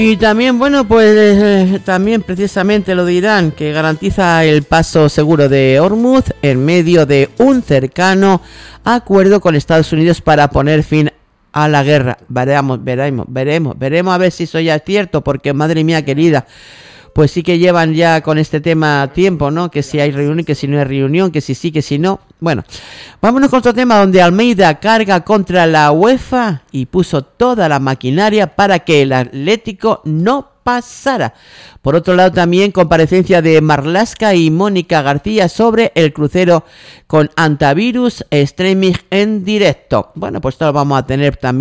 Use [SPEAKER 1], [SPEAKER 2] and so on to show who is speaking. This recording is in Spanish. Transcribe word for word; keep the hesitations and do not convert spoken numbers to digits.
[SPEAKER 1] Y también, bueno, pues eh, también precisamente lo de Irán, que garantiza el paso seguro de Hormuz en medio de un cercano acuerdo con Estados Unidos para poner fin a la guerra. Veremos, veremos, veremos, veremos a ver si eso ya es cierto, porque madre mía querida, pues sí que llevan ya con este tema tiempo, ¿no? Que si hay reunión, que si no hay reunión, que si sí, que si no. Bueno, vámonos con otro tema donde Almeida carga contra la UEFA y puso toda la maquinaria para que el Atlético no pasara. Por otro lado, también comparecencia de Marlaska y Mónica García sobre el crucero con antivirus streaming en directo. Bueno, pues esto lo vamos a tener también